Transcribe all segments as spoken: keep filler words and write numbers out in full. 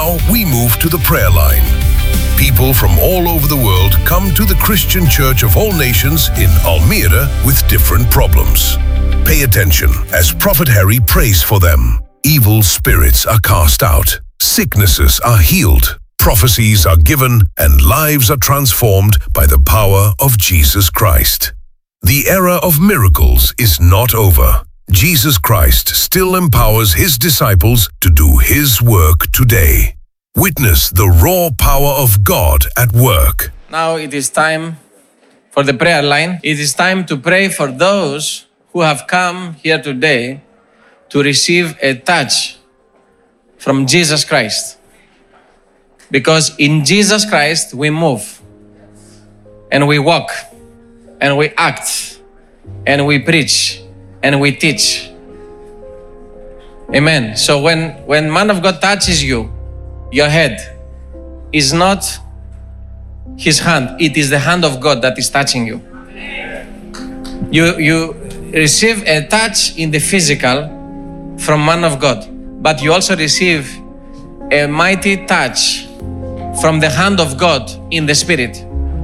Now we move to the prayer line. People from all over the world come to the Christian Church of All Nations in Almere with different problems. Pay attention as Prophet Harry prays for them. Evil spirits are cast out, sicknesses are healed, prophecies are given, and lives are transformed by the power of Jesus Christ. The era of miracles is not over. Jesus Christ still empowers his disciples to do his work today. Witness the raw power of God at work. Now it is time for the prayer line. It is time to pray for those who have come here today to receive a touch from Jesus Christ. Because in Jesus Christ we move and we walk and we act and we preach and we teach. Amen. So when, when man of God touches you, your head is not his hand, it is the hand of God that is touching you. You, you receive a touch in the physical from man of God, but you also receive a mighty touch from the hand of God in the spirit.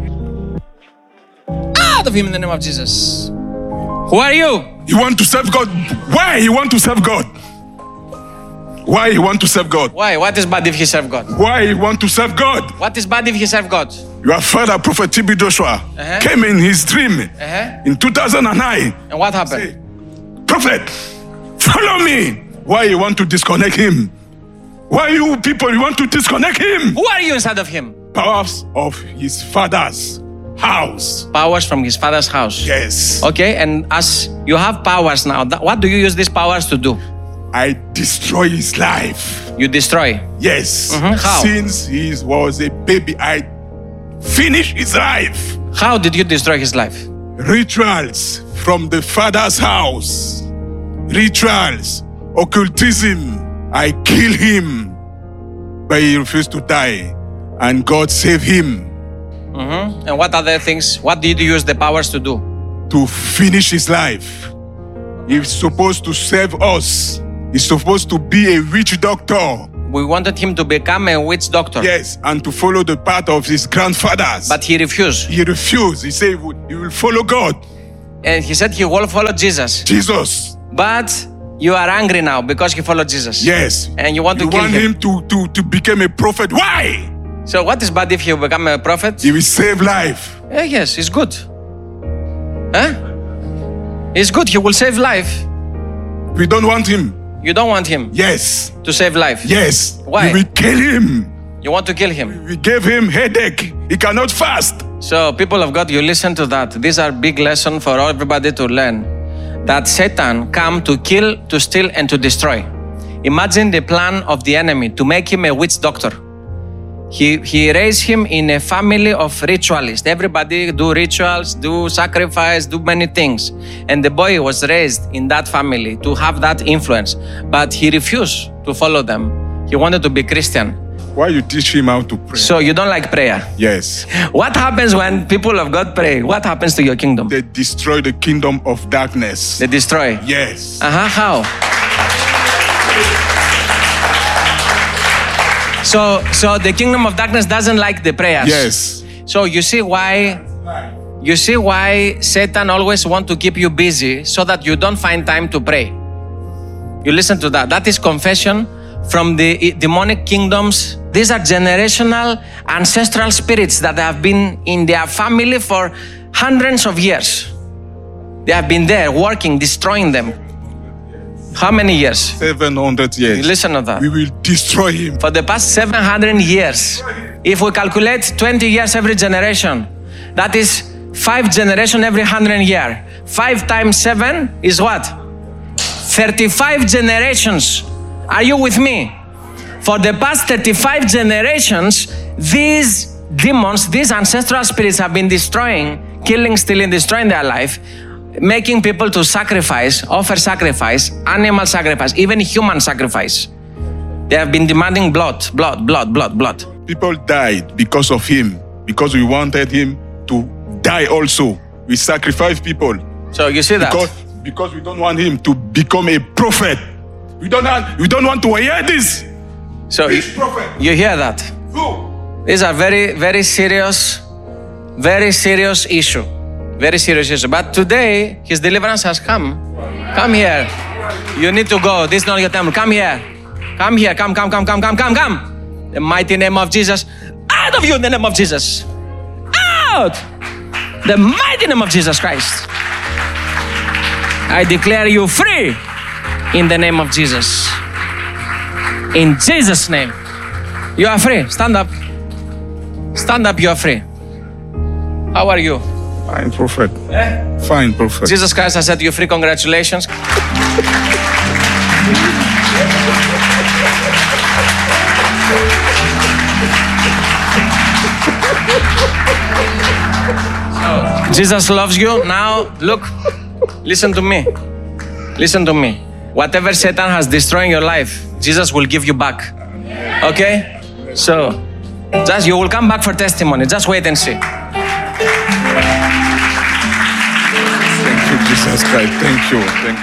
Out of him in the name of Jesus. Who are you? You want to serve God. Why you want to serve God? Why you want to serve God? Why? What is bad if he serve God? Why you want to serve God? What is bad if he serve God? Your father, Prophet T B Joshua, Uh-huh. came in his dream Uh-huh. in two thousand nine. And what happened? Say, Prophet, follow me. Why you want to disconnect him? Why you people you want to disconnect him? Who are you inside of him? Powers of his father's house. Powers from his father's house. Yes. Okay, and as you have powers now, th- what do you use these powers to do? I destroy his life. You destroy. Yes. Mhm. How? Since he was a baby, I finished his life. How did you destroy his life? Rituals from the father's house. Rituals. Occultism. I kill him. But he refused to die. And God saved him. Mm-hmm. And what other things? What did you use the powers to do? To finish his life. He's supposed to save us. He's supposed to be a witch doctor. We wanted him to become a witch doctor. Yes, and to follow the path of his grandfathers. But he refused. He refused. He said he would- he will follow God. And he said he will follow Jesus. Jesus. But you are angry now because he followed Jesus. Yes. And you want to You kill want him. him to, to, to become a prophet. Why? So what is bad if he become a prophet? He will save life. Yeah, yes, it's good. Huh? It's good. He will save life. We don't want him. You don't want him Yes. to save life. Yes. Why? We will kill him. You want to kill him. We gave him headache. He cannot fast. So people of God, you listen to that. These are big lessons for everybody to learn. That Satan come to kill, to steal, and to destroy. Imagine the plan of the enemy to make him a witch doctor. He, he raised him in a family of ritualists. Everybody do rituals, do sacrifice, do many things. And the boy was raised in that family to have that influence. But he refused to follow them. He wanted to be Christian. Why you teach him how to pray? So you don't like prayer. Yes. What happens when people of God pray? What happens to your kingdom? They destroy the kingdom of darkness. They destroy. Yes. Uh-huh, how? So, so the kingdom of darkness doesn't like the prayers. Yes. So you see why, you see why Satan always want to keep you busy so that you don't find time to pray. You listen to that. That is confession from the demonic kingdoms. These are generational ancestral spirits that have been in their family for hundreds of years. They have been there working, destroying them. How many years? seven hundred years. Listen to that. We will destroy him. For the past seven hundred years, if we calculate twenty years every generation, that is five generations every one hundred years. Five times seven is what? thirty-five generations. Are you with me? For the past thirty-five generations, these demons, these ancestral spirits have been destroying, killing, stealing, destroying their life, making people to sacrifice, offer sacrifice, animal sacrifice, even human sacrifice. They have been demanding blood, blood, blood, blood, blood. People died because of him, because we wanted him to die also. We sacrifice people. So you see that? Because, because we don't want him to become a prophet. We don't, have, we don't want to hear this. So you, you hear that? These are very, very serious, very serious issue. Very serious issue. But today, his deliverance has come. Come here. You need to go. This is not your temple. Come here. Come here. Come, come, come, come, come, come, come. The mighty name of Jesus. Out of you in the name of Jesus. Out. The mighty name of Jesus Christ. I declare you free in the name of Jesus. In Jesus' name. You are free. Stand up. Stand up. You are free. How are you? Fine, prophet. Eh? Fine, prophet. Jesus Christ has set you free. Congratulations. Jesus loves you. Now, look, listen to me. Listen to me. Whatever Satan has destroyed your life, Jesus will give you back. Okay? So, just you will come back for testimony. Just wait and see. Thank you, Jesus Christ. Thank you. Thank you.